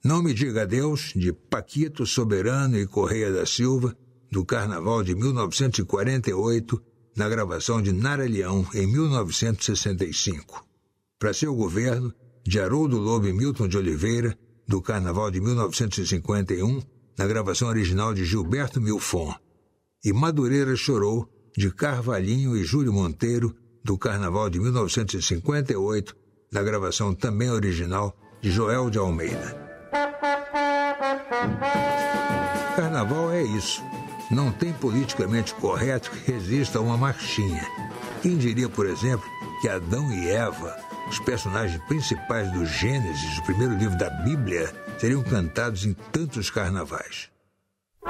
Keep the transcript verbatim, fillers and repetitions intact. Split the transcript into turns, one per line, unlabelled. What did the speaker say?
Não Me Diga Adeus, de Paquito, Soberano e Correia da Silva, do Carnaval de mil novecentos e quarenta e oito, na gravação de Nara Leão, em mil novecentos e sessenta e cinco. Para Seu Governo, de Haroldo Lobo e Milton de Oliveira, do Carnaval de mil novecentos e cinquenta e um, na gravação original de Gilberto Milfon. E Madureira Chorou, de Carvalhinho e Júlio Monteiro, do Carnaval de mil novecentos e cinquenta e oito, na gravação também original de Joel de Almeida. Carnaval é isso. Não tem politicamente correto que resista a uma marchinha. Quem diria, por exemplo, que Adão e Eva, os personagens principais do Gênesis, o primeiro livro da Bíblia, seriam cantados em tantos carnavais?